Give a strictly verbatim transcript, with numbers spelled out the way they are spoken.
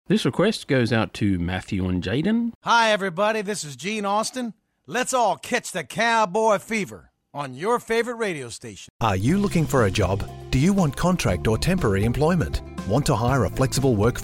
This request goes out to Matthew and Jaden. Hi, everybody. This is Gene Austin. Let's all catch the cowboy fever on your favorite radio station. Are you looking for a job? Do you want contract or temporary employment? Want to hire a flexible workforce?